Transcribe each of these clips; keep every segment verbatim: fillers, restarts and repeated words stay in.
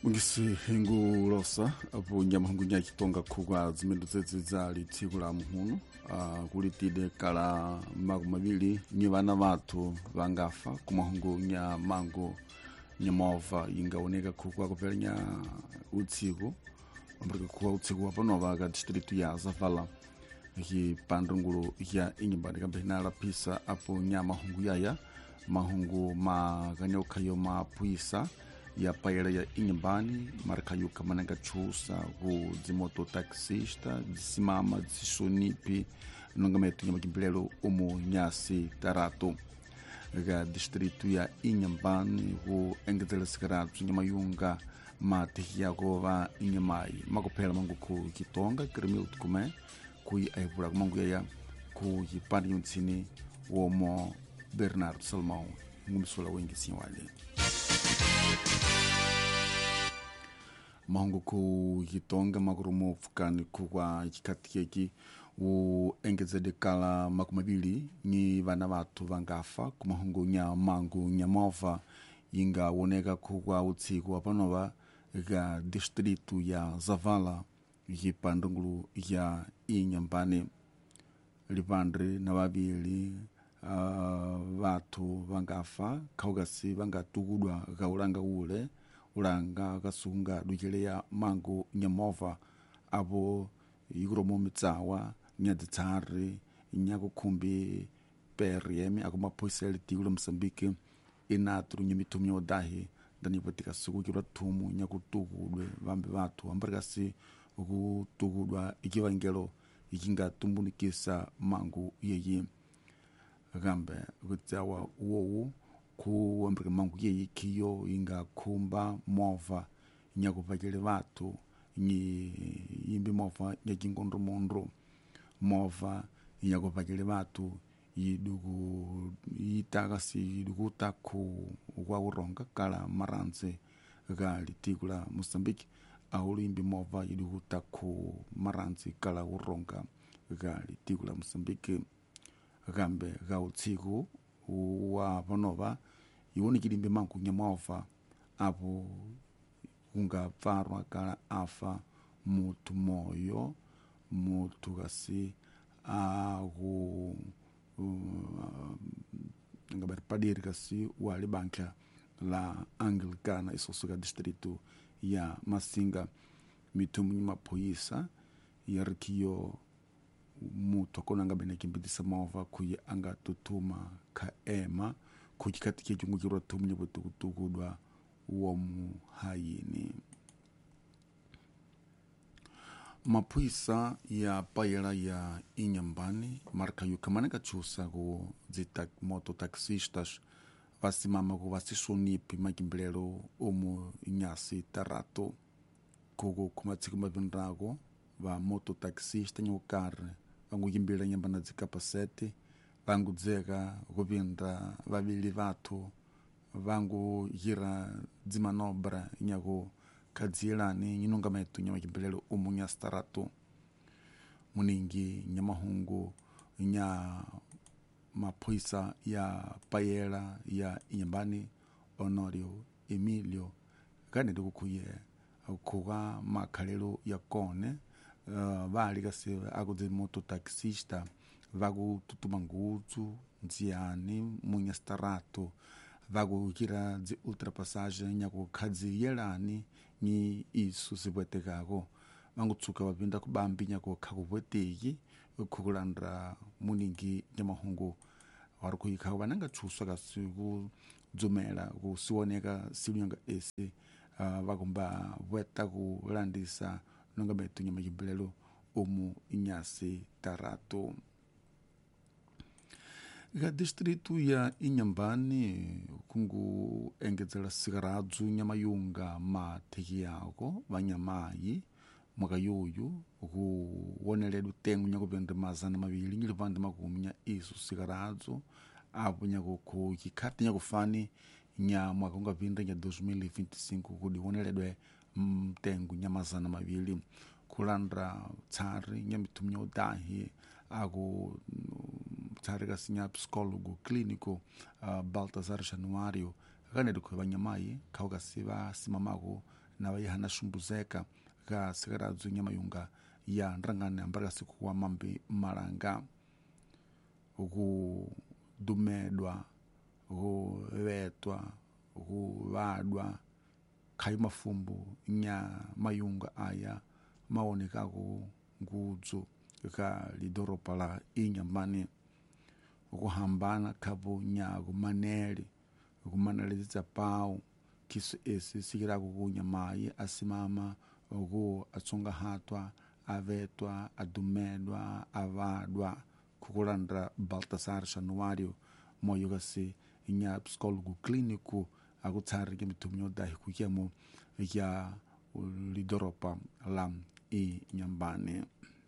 Mungisi hingu rosa apo nyama hungu nya kitonga kugwa zimendu zezi zali tigula muhunu uh, kulitide kala magu mabili nye bana batu bangafa kumahungu nya mango nyamova ingaoneka kugwa kupela nya utsiku ambrika kuwa utsiku wapono baga district ya Zavala ki pandungulu ya inyimba ndikambenala pisa apo nya mahungu yaya mahungu maganyo kayo mapuisa ya paela ya inyambani marca yuka mananga chusa ku zimoto taxista simama zisonipi nongametu nyama kimbilelo umu nyasi tarato ga distrito ya inyambani ku engezela sikaratu nyama yunga mate yago va inyamai makopela mangu ku kitonga kremil tukume ku aibura mangu ya ku yipani yuntsini womo Bernardo Salmão ngumsula wengi sinwale mahungu ku yitonga magurumo fukani kuwa ikikatiki u engezede kala makumabili ni vana vatu vangafa kumahungu nya mangu nyamova inga woneka kuwa utsiku wapanova ga distritu ya Zavala yipandungulu ya inyambane lipandre na babili uh, vatu vangafa kaugasi vangatugudwa gaulanga ule ulanga kasunga dujelea mango nyamova abo yuromo mitsawa nyaditsari nyako kumbi periem akoma poisel tigulo Msambiki inatru nyamitumyo dahi dani batika suku kira tumu nyako tugudwe vambe vatu ambargasi ukutugudwa ikivangelo ikinga tumbunikisa mango yeyi gambe gutsawa uowu ku ambrika mangu ye kiyo inga kumba mova nyako vajele vatu ni yimbi mova nyakingondo mondro mova nyako vajele vatu yidugu yitagasi yidugu taku wa uronga kala maranze ga litigula Mozambique auli yimbi mova yidugu taku maranze kala uronga ga litigula Mozambique gambe ga utsiku wa bonova iwoni kilimbe manku nyamova apo unga farwa kala afa mutu moyo mutu gasi agu uh, ngabar padir gasi wali banka la Anglicana isosuga distrito ya Masinga mitumu nyuma poisa yarkiyo mutu akona ngabene kimbidisa mova kuye anga tutuma ka ema kujikati kijungu kiro tumnye butukudwa uo muhayini mapuisa ya paela ya inyambani marka yukamane kachusa go zita moto taxistas vasimama go vasisonipi makimbilelo umu inyasi tarato kugo kumatsiku mavindrago va moto taxista nyokare vangu yimbila nyambana zikapasete vangu dzeka kupinda vavili vatu vangu yira dzimanobra nyako kadzilani nyinonga metu nyama kimbelelo umunya starato muningi nyamahungu nya mapuisa ya paela ya inyambani Honorio Emilio kane dukuye kuga makalelo ya kone uh, vali kasi agudze moto taxista vagu tutuma nguzu nziani munya starato vagu kira zi ultrapassage nyako kadzi yelani ni isu sibwetekago vangu tsuka vapinda kubambi nyako kakubweteki kukulandra muningi nyamahungu wari kuyikhago vananga tshuswa kasi kudzumela kusiwoneka silunyanga esi uh, vakumba vweta kulandisa nonga metu nyama kimbilelo umu inyasi tarato ga distrito ya inyambani kungu engezela sigaradzu nyama yunga mateki yako vanyamayi mwaka yuyu kuwoneledu tengu nyako vende mazana mavili nyilivande makumnya isu sigaradzu apo nyako kukikati nyako fani nya mwaka unga vinda nya dois mil e vinte e cinco kudi woneledwe mtengu nya mazana mavili kulandra tsari nya mitumnya udahi ago tsari gasinya psicólogo clínico uh, Baltazar Januário kane dukwe banyamayi kauga siba simamago na vai hana shumbuzeka ga sikaradzo nyamayunga ya nrangane ambara siku wa mambi maranga ugu dumedwa ugu vetwa ugu vadwa kai mafumbu nya mayunga aya maoneka ku ngudzo ka lidoropa la Inyambane ukuhambana kabo nyago maneli ukumanaliza pao kisu esi sikira kukunya mayi asimama uku atsonga hatwa avetwa adumedwa avadwa kukulandra Baltasar Januário moyo kasi nya psikologu kliniku akutsari ke mitumnyo dahi kuyemo ya lidoropa la Inyambane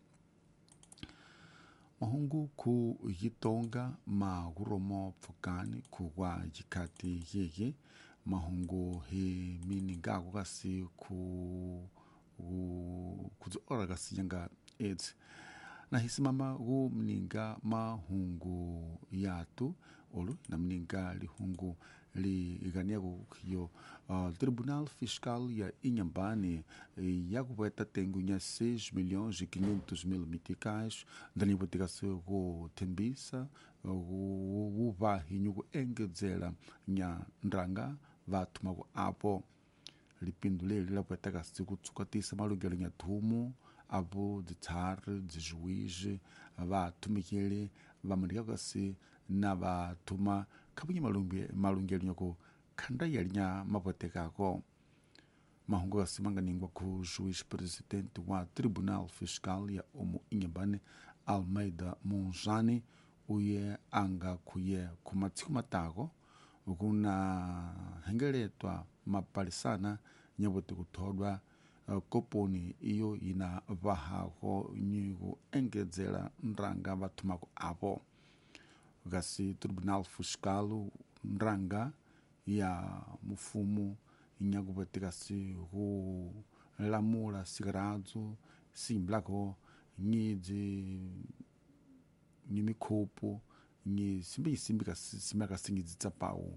mahungu ku yitonga ma guromo pfukani kuwa jikati yeye mahungu he mininga kasi ku kuzoora kasi yanga AIDS na hisimama gu mninga mahungu yatu olu na mninga lihungu li igania kuyo uh, Tribunal Fiscal ya Inhambane ya kupeta tengunya seis milhões e quinhentos mil meticais dani botikasi go tembisa go vahinyu go engedzela nya ndranga vatuma go apo lipindule lila peta kasi kutsukatisa malugelo nya thumu abo dzar dzijuiz vatumikele vamandika kasi na vatuma kabunya malumbi malungelo nyako kanda yalinya mapoteka ko mahungu asimanga ningwa ku juiz presidente wa Tribunal Fiscal ya Omo Inhambane Almeida Monjane uye anga kuye kumatsiku matago ukuna hengeletwa mapalisana nyabote kuthodwa uh, koponi iyo ina vahago nyigo engedzela ndranga vatumako avo gasi Tribunal Fiscal ndranga ya mufumu inyakupatikasi hu lamula sigaradzo simblako nyidzi nyimikhopo nyi simbi simbi kasi simaka singidza pawo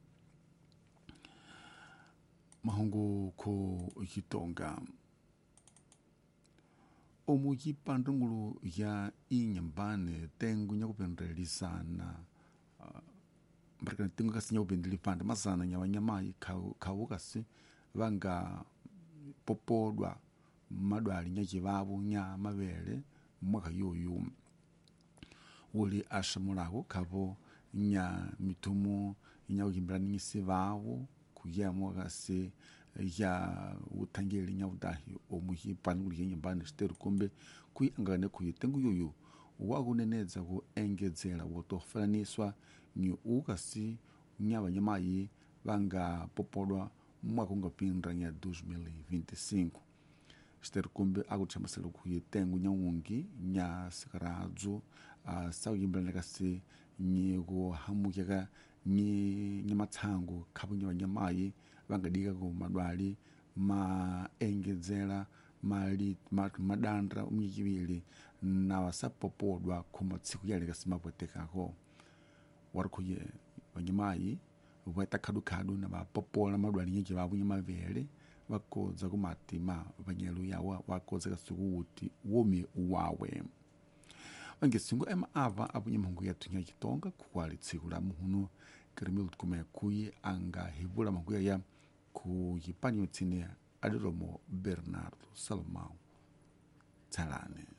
mahungu ko yitonga omuyi pandungulu ya Inhambane tengu nyakupendelisana uh, mbarika tengu kasi nyakupendeli pande masana nyawanyamai kawu kasi vanga popodwa madwali nyachivavu nya mavele mwaka yoyo uli ashamulago kavo nya mitumu nyakukimbirana nyisi vavu kuyemo kasi ya utangeli nyaudahi omuhi pandungulu ya Inhambane steru kumbe kuyangane kuyitengu yoyo wakunenedza ku engedzela wotofalaniswa ni ukasi nyabanyamayi vanga popodwa mwaka ungapindra nya dois mil e vinte e cinco steru kumbe akuchamasela kuyitengu nyaungi nya sikaradzo uh, sakuyimbirana kasi nyigo hamukeka nyi nyamatsango khabu nyabanyamayi vangadika ku madwali ma engedzela mali madandra umyikivili na wasapopodwa kumatsiku yale kasi mapotekako warikuye banyamayi weta khadu khadu na bapopola madwali nyiki babunya mavele bakoza kumatima banyelu yawa wakoza kasukuti womi wawe wangesingo ema ava abunya mungu yatunya kitonga kukwali tsiku la muhunu kirimil kume kuyi anga hibula mungu ya ku yipanyo tsine Adiromo Bernardo Salomão Tsalane.